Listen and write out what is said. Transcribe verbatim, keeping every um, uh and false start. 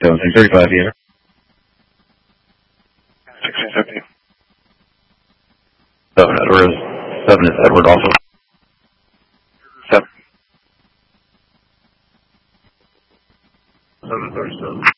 seventeen thirty-five here. sixteen fifty. Seven Edward is seven is Edward also. Seven. Seven thirty-seven.